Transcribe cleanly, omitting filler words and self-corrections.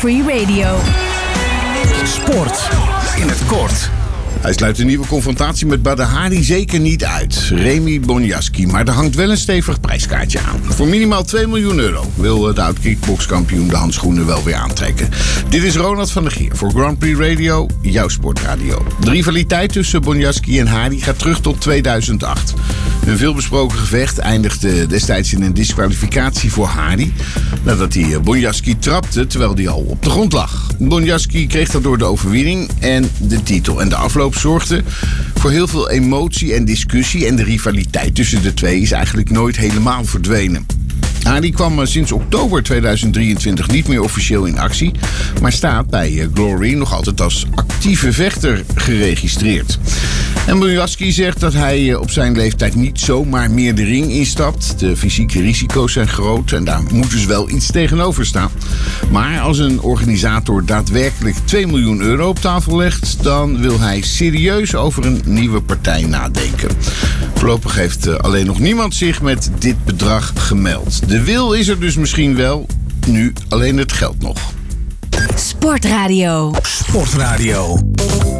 Free Radio. Sport in het kort. Hij sluit een nieuwe confrontatie met Badr Hari zeker niet uit. Remy Bonjasky, maar er hangt wel een stevig prijskaartje aan. Voor minimaal 2 miljoen euro wil de oud-kickbokskampioen de handschoenen wel weer aantrekken. Dit is Ronald van der Gier voor Grand Prix Radio, jouw sportradio. De rivaliteit tussen Bonjasky en Hari gaat terug tot 2008. Een veelbesproken gevecht eindigde destijds in een disqualificatie voor Hari, nadat hij Bonjasky trapte terwijl hij al op de grond lag. Bonjasky kreeg daardoor de overwinning en de titel. En de afloop zorgde voor heel veel emotie en discussie. En de rivaliteit tussen de twee is eigenlijk nooit helemaal verdwenen. Hari kwam sinds oktober 2023 niet meer officieel in actie, maar staat bij Glory nog altijd als actieve vechter geregistreerd. En Bonjasky zegt dat hij op zijn leeftijd niet zomaar meer de ring instapt. De fysieke risico's zijn groot en daar moet dus wel iets tegenover staan. Maar als een organisator daadwerkelijk 2 miljoen euro op tafel legt, dan wil hij serieus over een nieuwe partij nadenken. Voorlopig heeft alleen nog niemand zich met dit bedrag gemeld. De wil is er dus misschien wel, nu alleen het geld nog. Sportradio. Sportradio.